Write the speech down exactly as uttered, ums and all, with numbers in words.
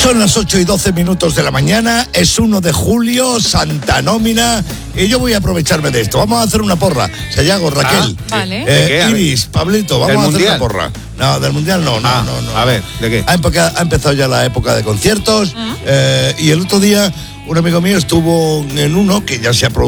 Son las ocho y doce minutos de la mañana, es uno de julio, Santa Nómina, y yo voy a aprovecharme de esto. Vamos a hacer una porra. Sayago, Raquel, Ah, vale. eh, ¿De qué? Iris, Pablito, vamos a hacer mundial? una porra. No, del mundial no, no, Ah, no, no. a ver, ¿de qué? Ha, empe- ha empezado ya la época de conciertos, eh, y el otro día un amigo mío estuvo en uno que ya se ha producido.